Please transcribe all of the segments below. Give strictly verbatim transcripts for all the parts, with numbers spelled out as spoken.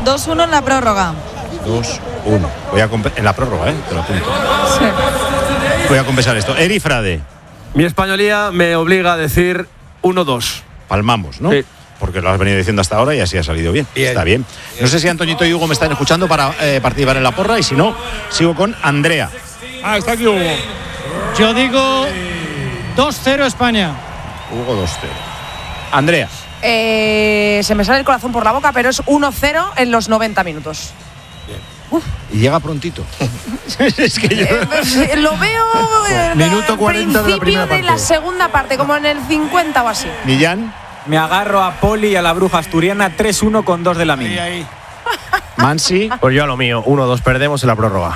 dos uno en la prórroga. dos uno. Voy a comp- en la prórroga, ¿eh? Te lo apunto. Sí. Voy a compensar esto. Eri Frade. Mi españolía me obliga a decir uno dos. Palmamos, ¿no? Sí. Porque lo has venido diciendo hasta ahora y así ha salido bien. Bien. Está bien. No sé si Antoñito y Hugo me están escuchando para eh, participar en la porra y si no, sigo con Andrea. Ah, está aquí Hugo. Yo digo dos cero España. Hugo dos cero. Andrea. Eh, se me sale el corazón por la boca, pero es uno cero en los noventa minutos. Y llega prontito. Es que yo... Eh, lo veo eh, Minuto cuarenta de la principio primera de la parte. segunda parte, como en el cincuenta o así. Millán. Me agarro a Poli y a la bruja asturiana tres uno con dos de la mina. Mansi. Pues yo a lo mío, uno dos, perdemos en la prórroga.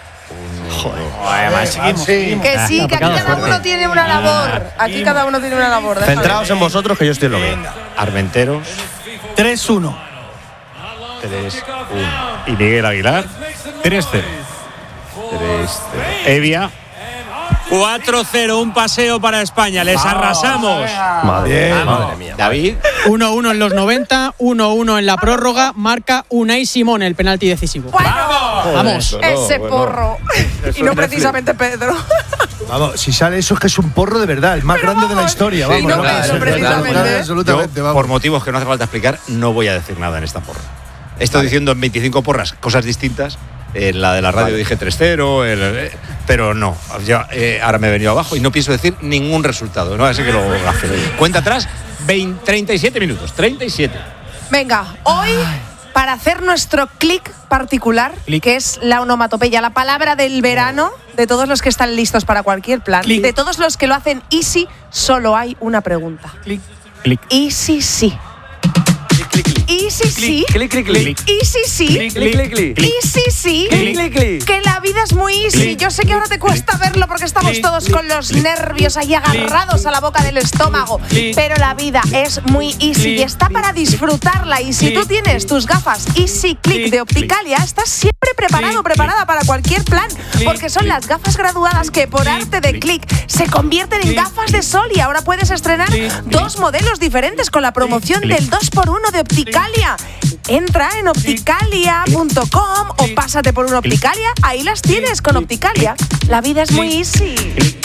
Que sí, que aquí cada uno tiene una labor. Aquí cada uno tiene una labor. déjalo. Centraos en vosotros, que yo estoy en lo mío. Armenteros. tres uno. tres uno. Y Miguel Aguilar. tres cero. tres cero. Evia. cuatro cero, un paseo para España. Les arrasamos. Madre, Bien. madre mía. David. uno uno en los noventa, uno uno en la prórroga, marca Unai Simón el penalti decisivo. Bueno, Vamos. ese porro. Y no precisamente Pedro. Vamos, si sale eso es que es un porro de verdad, el más Pero grande de la vamos, historia. sí, Vamos, no, no puede no, ser, precisamente. verdad, Yo, absolutamente, vamos. por motivos que no hace falta explicar, no voy a decir nada en esta porra. He estado Vale. diciendo en veinticinco porras cosas distintas. En la de la radio Vale. dije tres cero, el- eh, pero no. Ya, eh, ahora me he venido abajo y no pienso decir ningún resultado. No, así que lo gafe. Cuenta atrás, veinte, treinta y siete minutos. treinta y siete. Venga, hoy, para hacer nuestro clic particular, Clic. que es la onomatopeya, la palabra del verano, de todos los que están listos para cualquier plan, Clic. de todos los que lo hacen easy, solo hay una pregunta. Clic. Clic. Easy sí. Easy sí. Clic, clic, clic. Easy sí. Clic, clic, clic. Easy sí. Clic, clic, clic. Que la vida es muy easy. Yo sé que ahora te cuesta verlo porque estamos todos con los nervios ahí agarrados a la boca del estómago. Pero la vida es muy easy y está para disfrutarla. Y si tú tienes tus gafas Easy Click de Opticalia, estás siempre preparado, preparada para cualquier plan. Porque son las gafas graduadas que por arte de clic se convierten en gafas de sol y ahora puedes estrenar dos modelos diferentes con la promoción del dos por uno de Opticalia. Entra en opticalia punto com o pásate por un Opticalia. Ahí las tienes con Opticalia. La vida es muy easy.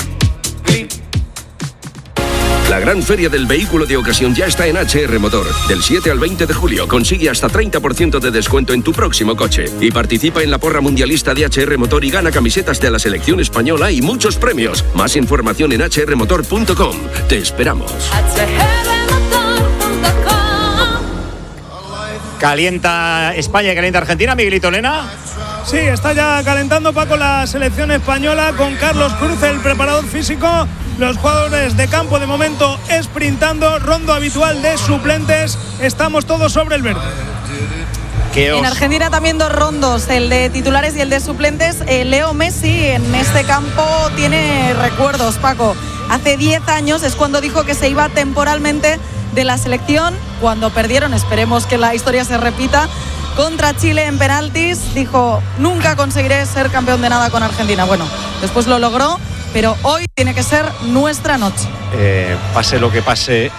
La gran feria del vehículo de ocasión ya está en H R Motor. Del siete al veinte de julio consigue hasta treinta por ciento de descuento en tu próximo coche. Y participa en la porra mundialista de H R Motor y gana camisetas de la selección española y muchos premios. Más información en h r motor punto com. Te esperamos. Calienta España y calienta Argentina. Miguelito Lena. Sí, está ya calentando, Paco, la selección española con Carlos Cruz, el preparador físico. Los jugadores de campo de momento sprintando, rondo habitual de suplentes. Estamos todos sobre el verde. ¿Qué os... En Argentina también dos rondos, el de titulares y el de suplentes. Eh, Leo Messi en este campo tiene recuerdos, Paco. Hace diez años es cuando dijo que se iba temporalmente de la selección, cuando perdieron, esperemos que la historia se repita, contra Chile en penaltis. Dijo, nunca conseguiré ser campeón de nada con Argentina. Bueno, después lo logró, pero hoy tiene que ser nuestra noche. Eh, pase lo que pase,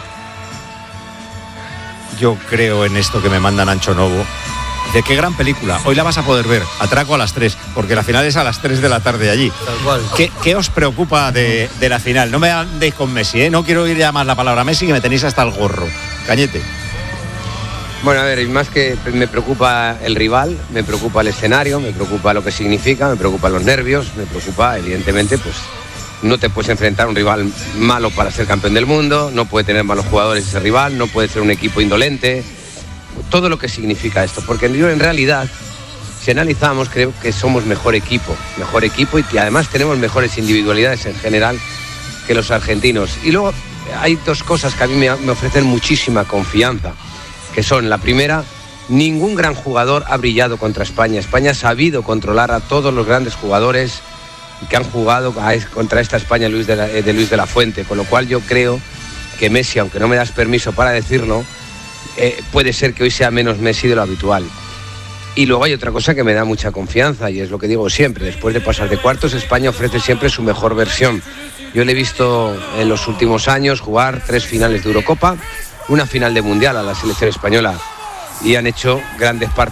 yo creo en esto que me mandan Ancho Novo. De qué gran película. Hoy la vas a poder ver. Atraco a las tres, porque la final es a las tres de la tarde allí. Tal cual. ¿Qué, qué os preocupa de, de la final? No me andéis con Messi, ¿eh? No quiero oír ya más la palabra Messi, que me tenéis hasta el gorro. Cañete. Bueno, a ver, y más que me preocupa el rival, me preocupa el escenario, me preocupa lo que significa, me preocupan los nervios, me preocupa, evidentemente, pues no te puedes enfrentar a un rival malo para ser campeón del mundo, no puede tener malos jugadores ese rival, no puede ser un equipo indolente, todo lo que significa esto, porque yo en realidad, si analizamos, creo que somos mejor equipo, mejor equipo y que además tenemos mejores individualidades en general que los argentinos. Y luego hay dos cosas que a mí me, me ofrecen muchísima confianza, que son, la primera, ningún gran jugador ha brillado contra España. España ha sabido controlar a todos los grandes jugadores que han jugado a, contra esta España Luis de, la, de Luis de la Fuente, con lo cual yo creo que Messi, aunque no me das permiso para decirlo, eh, puede ser que hoy sea menos Messi de lo habitual. Y luego hay otra cosa que me da mucha confianza, y es lo que digo siempre, después de pasar de cuartos, España ofrece siempre su mejor versión. Yo le he visto en los últimos años jugar tres finales de Eurocopa, una final de Mundial a la selección española, y han hecho grandes partidos.